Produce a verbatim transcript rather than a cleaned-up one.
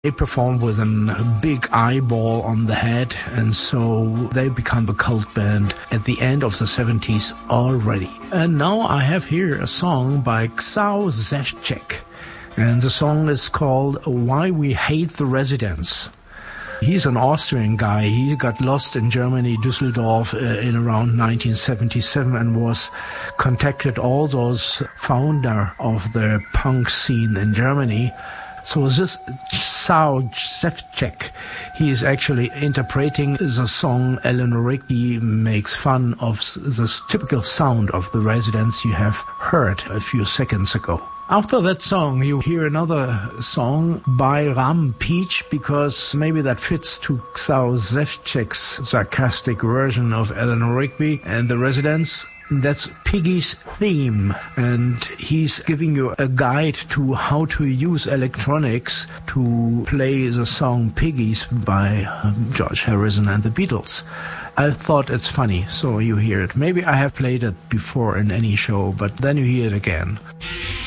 They performed with a big eyeball on the head, and so they become a cult band at the end of the seventies already. And now I have here a song by Czał Szewczuk, and the song is called Why We Hate the Residents. He's an Austrian guy. He got lost in Germany, Düsseldorf, uh, in around nineteen seventy-seven and was contacted all those founder of the punk scene in Germany. So this Czał Szewczuk, he is actually interpreting the song Eleanor Rigby makes fun of this typical sound of the Residents you have heard a few seconds ago. After that song, you hear another song by Rampage, because maybe that fits to Czał Szewczuk's sarcastic version of Eleanor Rigby and the Residents. That's Piggy's theme, and he's giving you a guide to how to use electronics to play the song Piggies by George Harrison and the Beatles. I thought it's funny, so you hear it. Maybe I have played it before in any show, but then you hear it again.